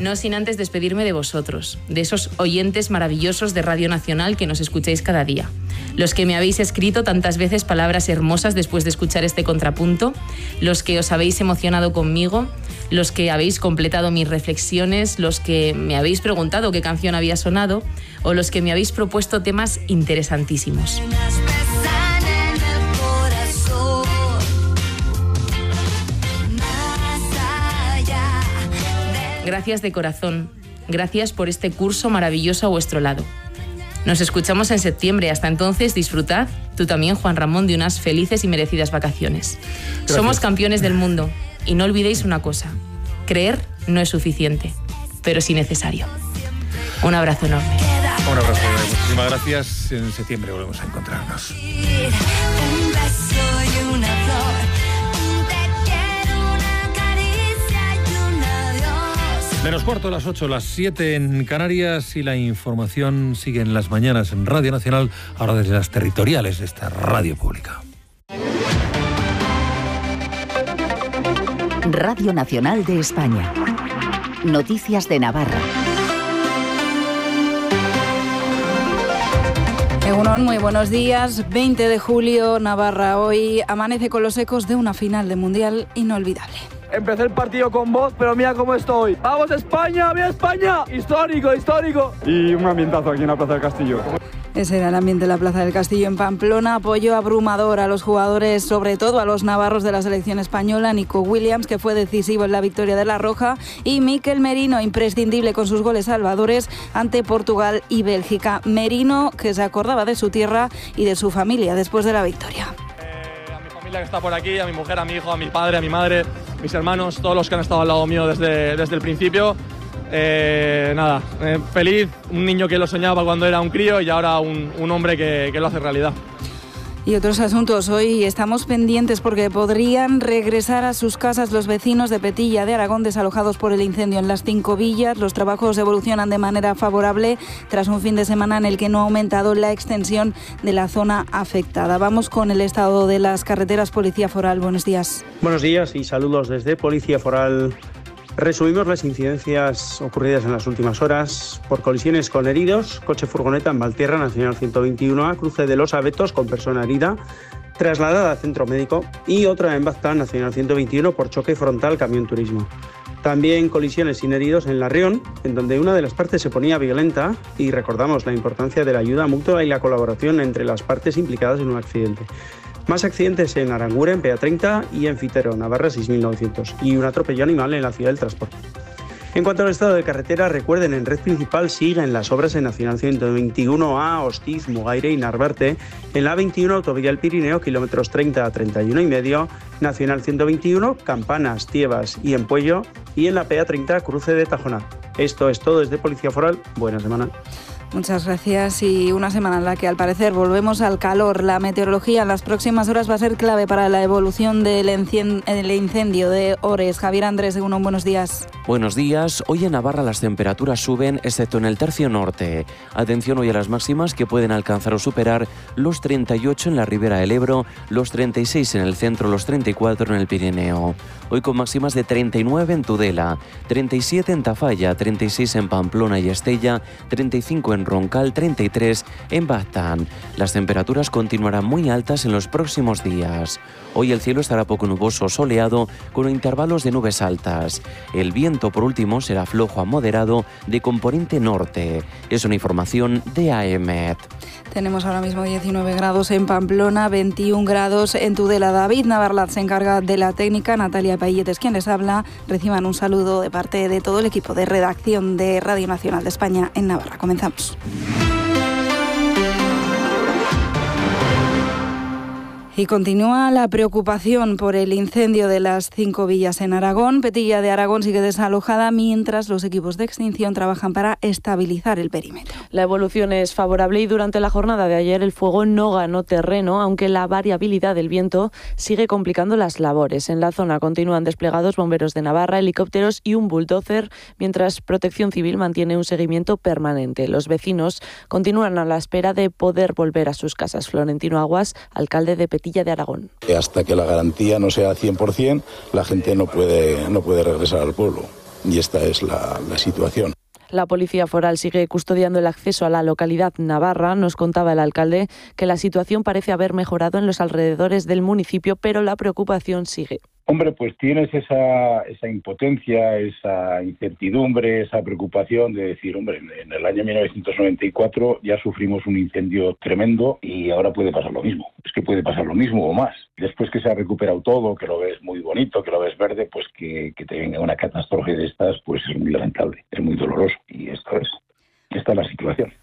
No sin antes despedirme de vosotros, de esos oyentes maravillosos de Radio Nacional que nos escucháis cada día. Los que me habéis escrito tantas veces palabras hermosas después de escuchar este contrapunto, los que os habéis emocionado conmigo, los que habéis completado mis reflexiones, los que me habéis preguntado qué canción había sonado o los que me habéis propuesto temas interesantísimos. Gracias de corazón. Gracias por este curso maravilloso a vuestro lado. Nos escuchamos en septiembre. Hasta entonces, disfrutad, tú también, Juan Ramón, de unas felices y merecidas vacaciones. Gracias. Somos campeones del mundo y no olvidéis una cosa. Creer no es suficiente, pero sí necesario. Un abrazo enorme. Un abrazo. Muchísimas gracias. En septiembre volvemos a encontrarnos. Un beso y una flor. Menos cuarto, las 8, las 7 en Canarias y la información sigue en las mañanas en Radio Nacional, ahora desde las territoriales de esta radio pública. Radio Nacional de España. Noticias de Navarra. Egunon, muy buenos días. 20 de julio, Navarra hoy amanece con los ecos de una final de Mundial inolvidable. Empecé el partido con voz, pero mira cómo estoy. ¡Vamos España! ¡Viva España! ¡Histórico, histórico! Y un ambientazo aquí en la Plaza del Castillo. Ese era el ambiente de la Plaza del Castillo en Pamplona. Apoyo abrumador a los jugadores, sobre todo a los navarros de la selección española. Nico Williams, que fue decisivo en la victoria de la Roja, y Mikel Merino, imprescindible con sus goles salvadores ante Portugal y Bélgica. Merino, que se acordaba de su tierra y de su familia después de la victoria. A mi familia que está por aquí, a mi mujer, a mi hijo, a mi padre, a mi madre, mis hermanos, todos los que han estado al lado mío desde el principio. Feliz, un niño que lo soñaba cuando era un crío y ahora un hombre que lo hace realidad. Y otros asuntos. Hoy estamos pendientes porque podrían regresar a sus casas los vecinos de Petilla de Aragón desalojados por el incendio en las 5 villas. Los trabajos evolucionan de manera favorable tras un fin de semana en el que no ha aumentado la extensión de la zona afectada. Vamos con el estado de las carreteras. Policía Foral, buenos días. Buenos días y saludos desde Policía Foral. Resumimos las incidencias ocurridas en las últimas horas. Por colisiones con heridos, coche furgoneta en Valtierra, Nacional 121A, cruce de Los Abetos con persona herida, trasladada a centro médico, y otra en Baztán, Nacional 121, por choque frontal camión turismo. También colisiones sin heridos en Larrión, en donde una de las partes se ponía violenta, y recordamos la importancia de la ayuda mutua y la colaboración entre las partes implicadas en un accidente. Más accidentes en Aranguren, PA30, y en Fitero, Navarra 6900, y un atropello animal en la ciudad del transporte. En cuanto al estado de carretera, recuerden, en red principal siguen las obras en Nacional 121A, Hostiz, Mugaire y Narvarte, en la A21 Autovía del Pirineo, kilómetros 30 a 31,5, Nacional 121, Campanas, Tiebas y Empuello, y en la PA30 cruce de Tajonar. Esto es todo desde Policía Foral. Buena semana. Muchas gracias. Y una semana en la que al parecer volvemos al calor. La meteorología en las próximas horas va a ser clave para la evolución del incendio de Ores. Javier Andrés, Egunon, buenos días. Buenos días. Hoy en Navarra las temperaturas suben, excepto en el tercio norte. Atención hoy a las máximas, que pueden alcanzar o superar los 38 en la ribera del Ebro, los 36 en el centro, los 34 en el Pirineo. Hoy con máximas de 39 en Tudela, 37 en Tafalla, 36 en Pamplona y Estella, 35 en Roncal, 33 en Baztán. Las temperaturas continuarán muy altas en los próximos días. Hoy el cielo estará poco nuboso o soleado, con intervalos de nubes altas. El viento, por último, será flojo a moderado de componente norte. Es una información de AEMET. Tenemos ahora mismo 19 grados en Pamplona, 21 grados en Tudela. David Navarlat se encarga de la técnica, Natalia Pailletes quien les habla. Reciban un saludo de parte de todo el equipo de redacción de Radio Nacional de España en Navarra. Comenzamos. Y continúa la preocupación por el incendio de las 5 villas en Aragón. Petilla de Aragón sigue desalojada mientras los equipos de extinción trabajan para estabilizar el perímetro. La evolución es favorable y durante la jornada de ayer el fuego no ganó terreno, aunque la variabilidad del viento sigue complicando las labores. En la zona continúan desplegados bomberos de Navarra, helicópteros y un bulldozer, mientras Protección Civil mantiene un seguimiento permanente. Los vecinos continúan a la espera de poder volver a sus casas. Florentino Aguas, alcalde de Petilla de Aragón. Hasta que la garantía no sea 100%, la gente no puede regresar al pueblo. y esta es la situación. La Policía Foral sigue custodiando el acceso a la localidad navarra. Nos contaba el alcalde que la situación parece haber mejorado en los alrededores del municipio, pero la preocupación sigue. Hombre, pues tienes esa impotencia, esa incertidumbre, esa preocupación de decir, hombre, en el año 1994 ya sufrimos un incendio tremendo y ahora puede pasar lo mismo. Es que puede pasar lo mismo o más. Después que se ha recuperado todo, que lo ves muy bonito, que lo ves verde, pues que te venga una catástrofe de estas, pues es muy lamentable, es muy doloroso. Y esta es la situación.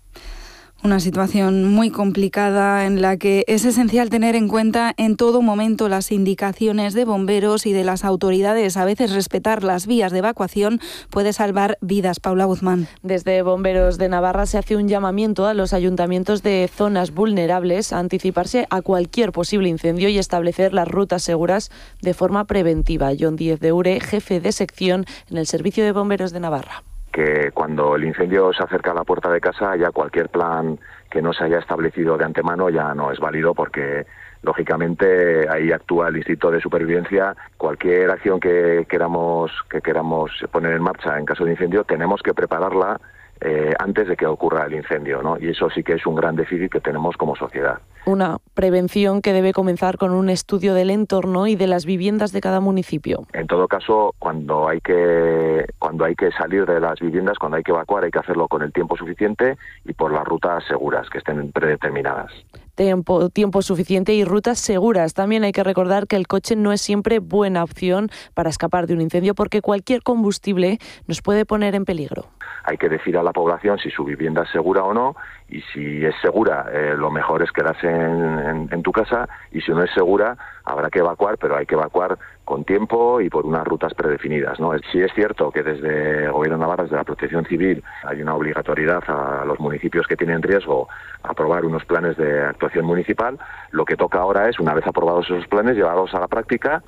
Una situación muy complicada en la que es esencial tener en cuenta en todo momento las indicaciones de bomberos y de las autoridades. A veces respetar las vías de evacuación puede salvar vidas. Paula Guzmán. Desde Bomberos de Navarra se hace un llamamiento a los ayuntamientos de zonas vulnerables a anticiparse a cualquier posible incendio y establecer las rutas seguras de forma preventiva. John Díez de Ure, jefe de sección en el Servicio de Bomberos de Navarra. Que cuando el incendio se acerca a la puerta de casa, ya cualquier plan que no se haya establecido de antemano ya no es válido, porque lógicamente ahí actúa el Instinto de Supervivencia. Cualquier acción que queramos poner en marcha en caso de incendio, tenemos que prepararla antes de que ocurra el incendio, ¿no? Y eso sí que es un gran déficit que tenemos como sociedad. Una prevención que debe comenzar con un estudio del entorno y de las viviendas de cada municipio. En todo caso, cuando hay que salir de las viviendas, cuando hay que evacuar, hay que hacerlo con el tiempo suficiente y por las rutas seguras que estén predeterminadas. Tiempo suficiente y rutas seguras. También hay que recordar que el coche no es siempre buena opción para escapar de un incendio, porque cualquier combustible nos puede poner en peligro. Hay que decir a la población si su vivienda es segura o no, y si es segura, lo mejor es quedarse en tu casa, y si no es segura, habrá que evacuar, pero hay que evacuar con tiempo y por unas rutas predefinidas, ¿no? Sí es cierto que desde el Gobierno de Navarra, desde la Protección Civil, hay una obligatoriedad a los municipios que tienen riesgo a aprobar unos planes de actuación municipal. Lo que toca ahora es, una vez aprobados esos planes, llevarlos a la práctica.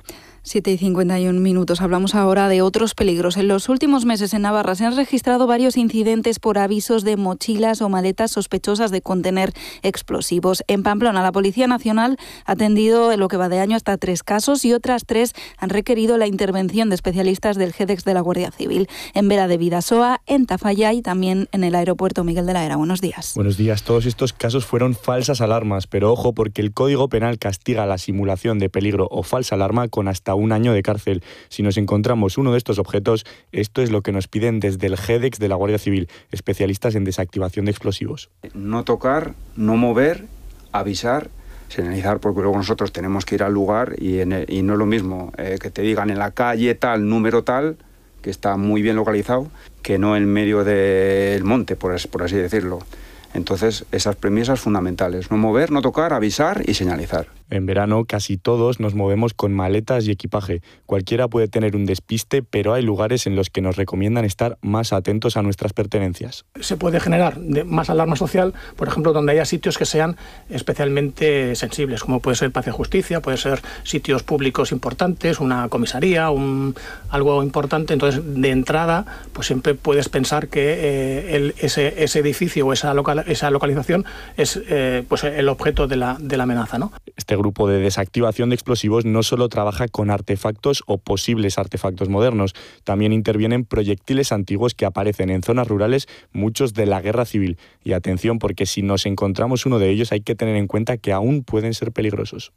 7:51. Hablamos ahora de otros peligros. En los últimos meses en Navarra se han registrado varios incidentes por avisos de mochilas o maletas sospechosas de contener explosivos. En Pamplona, la Policía Nacional ha atendido en lo que va de año hasta 3 casos y otras 3 han requerido la intervención de especialistas del GEDEX de la Guardia Civil. En Vera de Bidasoa, en Tafalla y también en el aeropuerto Miguel de la Era. Buenos días. Buenos días. Todos estos casos fueron falsas alarmas, pero ojo, porque el Código Penal castiga la simulación de peligro o falsa alarma con hasta 1 año de cárcel. Si nos encontramos uno de estos objetos, esto es lo que nos piden desde el GEDEX de la Guardia Civil, especialistas en desactivación de explosivos. No tocar, no mover, avisar, señalizar, porque luego nosotros tenemos que ir al lugar y no es lo mismo que te digan en la calle tal, número tal, que está muy bien localizado, que no en medio del monte, por así decirlo. Entonces, esas premisas fundamentales: no mover, no tocar, avisar y señalizar. En verano casi todos nos movemos con maletas y equipaje. Cualquiera puede tener un despiste, pero hay lugares en los que nos recomiendan estar más atentos a nuestras pertenencias. Se puede generar más alarma social, por ejemplo, donde haya sitios que sean especialmente sensibles, como puede ser Palacio de Justicia, puede ser sitios públicos importantes, una comisaría, algo importante. Entonces, de entrada, pues siempre puedes pensar que ese edificio o esa localización es pues el objeto de la amenaza, ¿no? Este grupo de desactivación de explosivos no solo trabaja con artefactos o posibles artefactos modernos, también intervienen proyectiles antiguos que aparecen en zonas rurales, muchos de la Guerra Civil. Y atención, porque si nos encontramos uno de ellos hay que tener en cuenta que aún pueden ser peligrosos.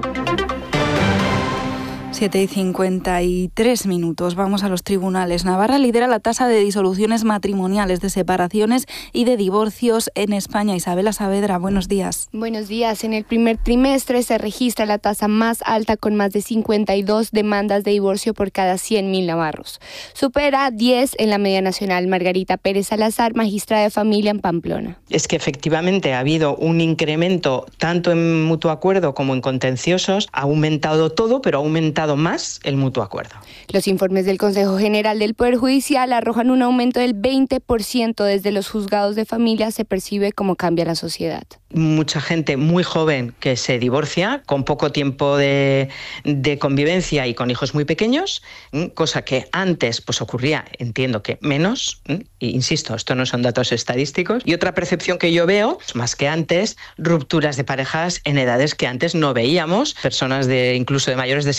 7:53. Vamos a los tribunales. Navarra lidera la tasa de disoluciones matrimoniales, de separaciones y de divorcios en España. Isabela Saavedra, buenos días. Buenos días. En el primer trimestre se registra la tasa más alta, con más de 52 demandas de divorcio por cada 100.000 navarros. Supera 10 en la media nacional. Margarita Pérez Salazar, magistrada de familia en Pamplona. Es que efectivamente ha habido un incremento tanto en mutuo acuerdo como en contenciosos. Ha aumentado todo, pero ha aumentado más el mutuo acuerdo. Los informes del Consejo General del Poder Judicial arrojan un aumento del 20% desde los juzgados de familia. Se percibe cómo cambia la sociedad. Mucha gente muy joven que se divorcia con poco tiempo de convivencia y con hijos muy pequeños, cosa que antes pues ocurría, entiendo que menos, e insisto, esto no son datos estadísticos. Y otra percepción que yo veo, más que antes, rupturas de parejas en edades que antes no veíamos, personas incluso de mayores de 70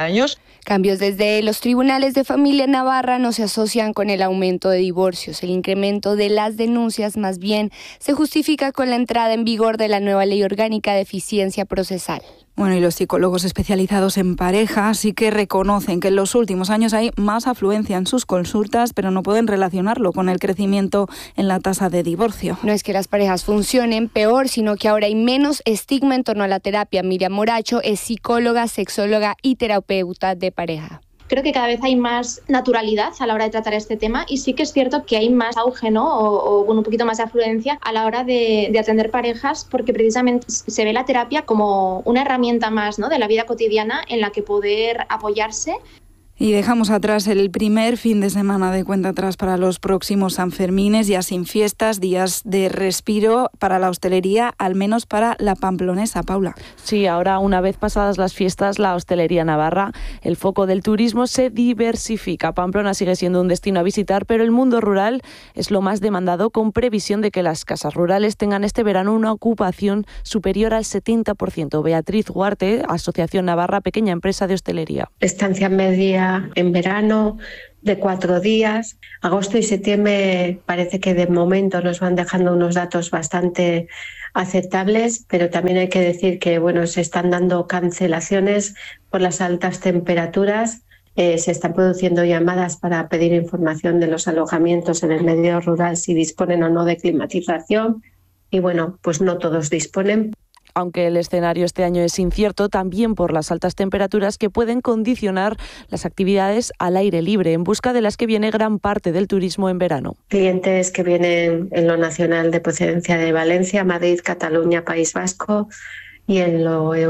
años. Cambios desde los tribunales de familia en Navarra no se asocian con el aumento de divorcios. El incremento de las denuncias más bien se justifica con la entrada en vigor de la nueva Ley Orgánica de Eficiencia Procesal. Bueno, y los psicólogos especializados en pareja sí que reconocen que en los últimos años hay más afluencia en sus consultas, pero no pueden relacionarlo con el crecimiento en la tasa de divorcio. No es que las parejas funcionen peor, sino que ahora hay menos estigma en torno a la terapia. Miriam Moracho es psicóloga, sexóloga y terapeuta de pareja. Creo que cada vez hay más naturalidad a la hora de tratar este tema y sí que es cierto que hay más auge, ¿no? o un poquito más de afluencia a la hora de atender parejas, porque precisamente se ve la terapia como una herramienta más, ¿no?, de la vida cotidiana en la que poder apoyarse. Y dejamos atrás el primer fin de semana de cuenta atrás para los próximos Sanfermines, ya sin fiestas, días de respiro para la hostelería, al menos para la pamplonesa, Paula. Sí, ahora una vez pasadas las fiestas, la hostelería navarra, el foco del turismo se diversifica. Pamplona sigue siendo un destino a visitar, pero el mundo rural es lo más demandado, con previsión de que las casas rurales tengan este verano una ocupación superior al 70%. Beatriz Huarte, Asociación Navarra, pequeña empresa de hostelería. Estancia media en verano de 4 días. Agosto y septiembre parece que de momento nos van dejando unos datos bastante aceptables, pero también hay que decir que se están dando cancelaciones por las altas temperaturas. Se están produciendo llamadas para pedir información de los alojamientos en el medio rural, si disponen o no de climatización, y pues no todos disponen. Aunque el escenario este año es incierto, también por las altas temperaturas que pueden condicionar las actividades al aire libre, en busca de las que viene gran parte del turismo en verano. Clientes que vienen en lo nacional de procedencia de Valencia, Madrid, Cataluña, País Vasco, y en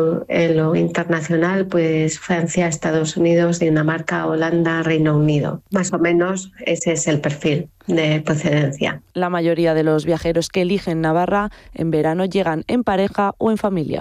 lo internacional, Francia, Estados Unidos, Dinamarca, Holanda, Reino Unido. Más o menos ese es el perfil de procedencia. La mayoría de los viajeros que eligen Navarra en verano llegan en pareja o en familia.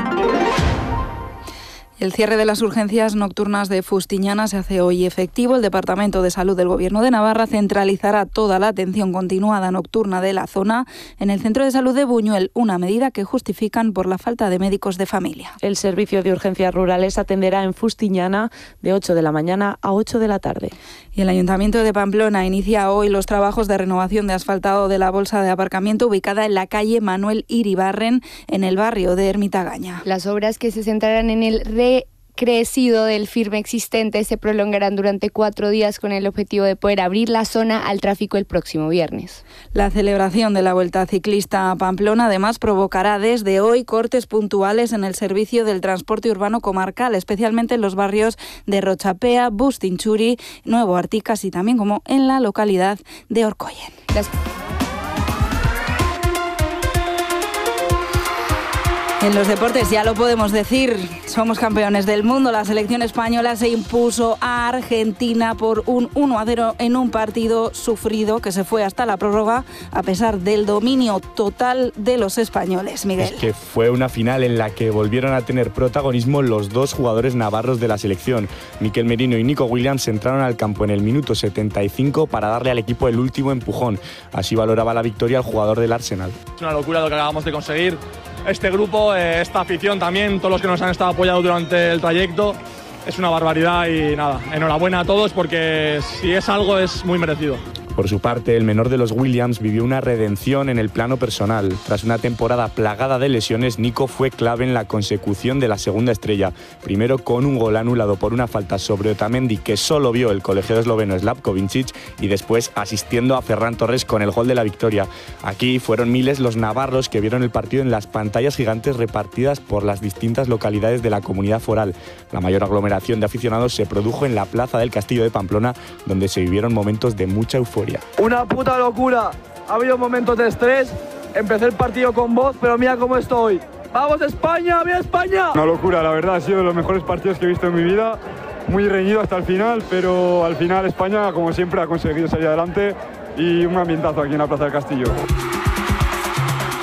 El cierre de las urgencias nocturnas de Fustiñana se hace hoy efectivo. El Departamento de Salud del Gobierno de Navarra centralizará toda la atención continuada nocturna de la zona en el Centro de Salud de Buñuel, una medida que justifican por la falta de médicos de familia. El servicio de urgencias rurales atenderá en Fustiñana de 8 de la mañana a 8 de la tarde. Y el Ayuntamiento de Pamplona inicia hoy los trabajos de renovación de asfaltado de la bolsa de aparcamiento ubicada en la calle Manuel Iribarren, en el barrio de Ermitagaña. Las obras, que se centrarán en el crecido del firme existente, se prolongarán durante 4 días con el objetivo de poder abrir la zona al tráfico el próximo viernes. La celebración de la Vuelta Ciclista a Pamplona además provocará desde hoy cortes puntuales en el servicio del transporte urbano comarcal, especialmente en los barrios de Rochapea, Bustinchuri, Nuevo Articas y también como en la localidad de Orcoyen. En los deportes ya lo podemos decir, somos campeones del mundo. La selección española se impuso a Argentina por un 1-0 en un partido sufrido que se fue hasta la prórroga a pesar del dominio total de los españoles. Miguel. Es que fue una final en la que volvieron a tener protagonismo los dos jugadores navarros de la selección. Mikel Merino y Nico Williams entraron al campo en el minuto 75 para darle al equipo el último empujón. Así valoraba la victoria el jugador del Arsenal. Es una locura lo que acabamos de conseguir. Este grupo, esta afición también, todos los que nos han estado apoyando durante el trayecto, es una barbaridad y nada, enhorabuena a todos porque si es algo es muy merecido. Por su parte, el menor de los Williams vivió una redención en el plano personal. Tras una temporada plagada de lesiones, Nico fue clave en la consecución de la segunda estrella. Primero con un gol anulado por una falta sobre Otamendi que solo vio el colegiado esloveno Slavko Vincic y después asistiendo a Ferran Torres con el gol de la victoria. Aquí fueron miles los navarros que vieron el partido en las pantallas gigantes repartidas por las distintas localidades de la comunidad foral. La mayor aglomeración de aficionados se produjo en la plaza del Castillo de Pamplona, donde se vivieron momentos de mucha euforia. Una puta locura. Ha habido momentos de estrés. Empecé el partido con voz, pero mira cómo estoy. ¡Vamos España! ¡Viva España! Una locura, la verdad. Ha sido de los mejores partidos que he visto en mi vida. Muy reñido hasta el final, pero al final España, como siempre, ha conseguido salir adelante y un ambientazo aquí en la Plaza del Castillo.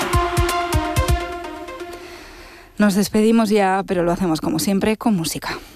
Nos despedimos ya, pero lo hacemos como siempre con música.